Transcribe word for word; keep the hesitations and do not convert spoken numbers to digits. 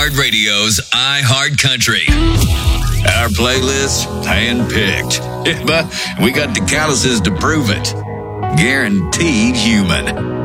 iHeartRadio's iHeartCountry. Our playlist, hand-picked. But we got the calluses to prove it. Guaranteed human.